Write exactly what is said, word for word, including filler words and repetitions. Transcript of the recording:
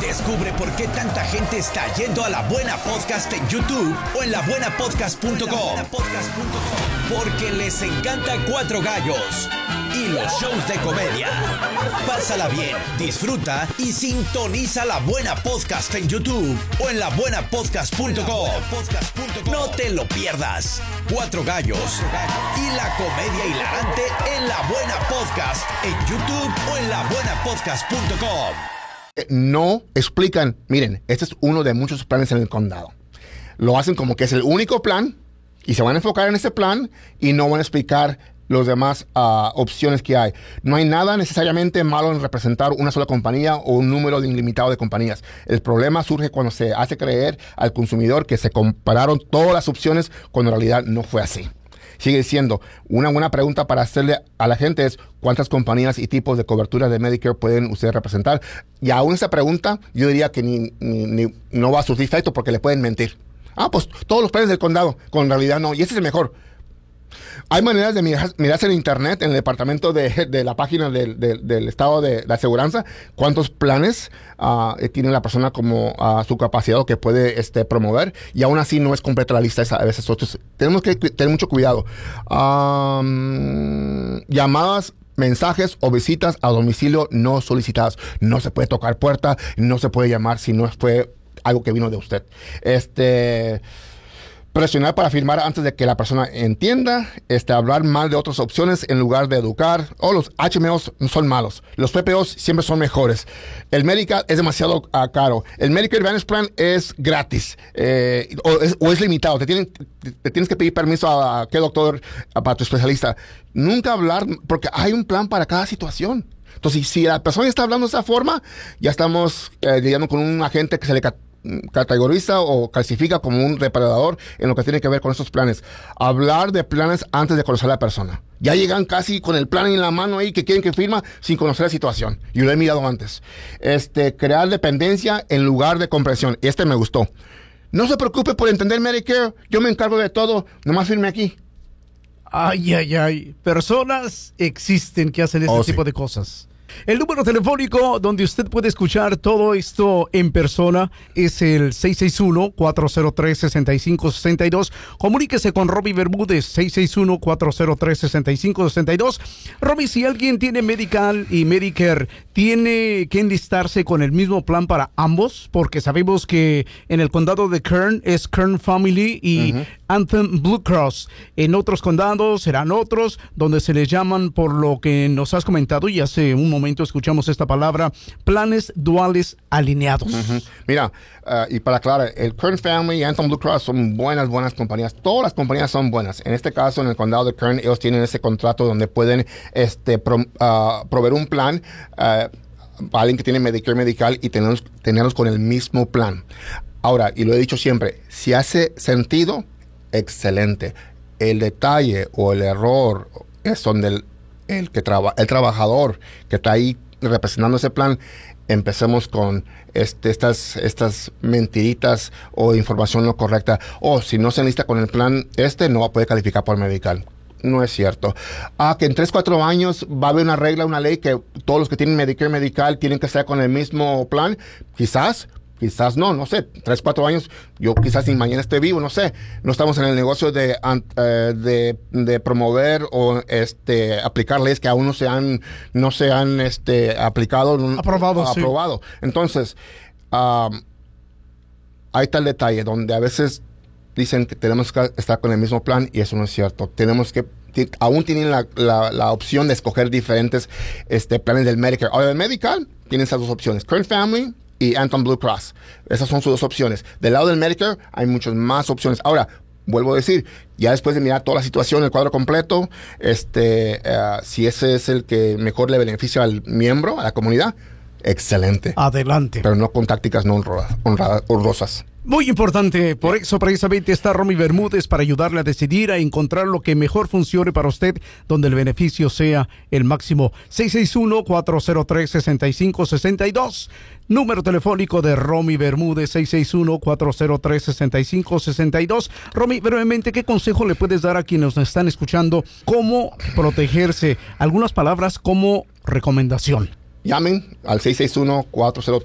Descubre por qué tanta gente está yendo a La Buena Podcast en YouTube o en la buena podcast punto com. Porque les encanta Cuatro Gallos y los shows de comedia. Pásala bien, disfruta y sintoniza La Buena Podcast en YouTube o en la buena podcast punto com. No te lo pierdas. Cuatro Gallos y la comedia hilarante en La Buena Podcast en YouTube o en la buena podcast punto com. No explican, miren, este es uno de muchos planes en el condado. Lo hacen como que es el único plan y se van a enfocar en ese plan y no van a explicar los demás uh, opciones que hay. No hay nada necesariamente malo en representar una sola compañía o un número ilimitado de compañías. El problema surge cuando se hace creer al consumidor que se compararon todas las opciones cuando en realidad no fue así. Sigue siendo una buena pregunta para hacerle a la gente es ¿cuántas compañías y tipos de cobertura de Medicare pueden ustedes representar? Y aún esa pregunta yo diría que ni, ni, ni no va a surtir efecto porque le pueden mentir. Ah, pues todos los planes del condado, con en realidad no, y ese es el mejor. Hay maneras de mirar, mirarse en internet, en el departamento de, de la página del, del, del estado de la aseguranza, cuántos planes uh, tiene la persona como uh, su capacidad o que puede este, promover, y aún así no es completa la lista esa, a veces. Entonces, tenemos que tener mucho cuidado. Um, llamadas, mensajes o visitas a domicilio no solicitadas. No se puede tocar puerta, no se puede llamar si no fue algo que vino de usted. Este... Presionar para firmar antes de que la persona entienda, este, hablar mal de otras opciones en lugar de educar. O oh, los H M Os son malos. Los P P Os siempre son mejores. El Medical es demasiado uh, caro. El Medicare Advantage Plan es gratis eh, o, es, o es limitado. Te, tienen, te, te tienes que pedir permiso a, a qué doctor, a, para tu especialista. Nunca hablar, porque hay un plan para cada situación. Entonces, si la persona está hablando de esa forma, ya estamos eh, lidiando con un agente que se le categoriza o clasifica como un depredador en lo que tiene que ver con estos planes. Hablar de planes antes de conocer a la persona. Ya llegan casi con el plan en la mano ahí que quieren que firma sin conocer la situación. Yo lo he mirado antes. Este, crear dependencia en lugar de comprensión. Este me gustó. No se preocupe por entender Medicare. Yo me encargo de todo. Nomás firme aquí. Ay, ay, ay. Personas existen que hacen este oh, tipo sí. de cosas. El número telefónico donde usted puede escuchar todo esto en persona es el seis seis uno, cuatro cero tres, seis cinco seis dos. Comuníquese con Romy Bermúdez, seis seis uno, cuatro cero tres, seis cinco seis dos. Romy, si alguien tiene Medical y Medicare, ¿tiene que enlistarse con el mismo plan para ambos? Porque sabemos que en el condado de Kern es Kern Family y uh-huh. Anthem Blue Cross. En otros condados serán otros, donde se les llaman, por lo que nos has comentado y hace un momento escuchamos esta palabra, planes duales alineados. Uh-huh. Mira, uh, y para aclarar, el Kern Family y Anthem Blue Cross son buenas, buenas compañías. Todas las compañías son buenas. En este caso, en el condado de Kern, ellos tienen ese contrato donde pueden este, pro, uh, proveer un plan uh, para alguien que tiene Medicare Medical y tenerlos, tenerlos con el mismo plan. Ahora, y lo he dicho siempre, si hace sentido, excelente. El detalle o el error es donde el El, que traba, el trabajador que está ahí representando ese plan, empecemos con este, estas, estas mentiritas o información no correcta. O si no se enlista con el plan este, no va a poder calificar por Medical. No es cierto. Ah, que en tres, cuatro años va a haber una regla, una ley que todos los que tienen Medicare Medical tienen que estar con el mismo plan. Quizás, quizás no, no sé. Tres, cuatro años, yo quizás ni mañana esté vivo, no sé. No estamos en el negocio de, uh, de, de promover o este aplicar leyes que aún no se han, no se han este, aplicado. Aprobado, uh, sí. Aprobado. Entonces, um, ahí está el detalle, donde a veces dicen que tenemos que estar con el mismo plan y eso no es cierto. Tenemos que, t- aún tienen la, la, la opción de escoger diferentes este, planes del Medicare. Ahora, el Medical tiene esas dos opciones. Kern Family y Anthem Blue Cross. Esas son sus dos opciones. Del lado del Medicare hay muchas más opciones. Ahora, vuelvo a decir, ya después de mirar toda la situación, el cuadro completo, este, uh, si ese es el que mejor le beneficia al miembro, a la comunidad, excelente. Adelante. Pero no con tácticas no honradas, honradas, honrosas. Muy importante, por eso precisamente está Romy Bermúdez para ayudarle a decidir, a encontrar lo que mejor funcione para usted, donde el beneficio sea el máximo. seis seis uno, cuatro cero tres, seis cinco seis dos, número telefónico de Romy Bermúdez, seis seis uno, cuatro cero tres, seis cinco seis dos. Romy, brevemente, ¿qué consejo le puedes dar a quienes nos están escuchando? ¿Cómo protegerse? Algunas palabras como recomendación. Llamen al seis seis uno, cuatro cero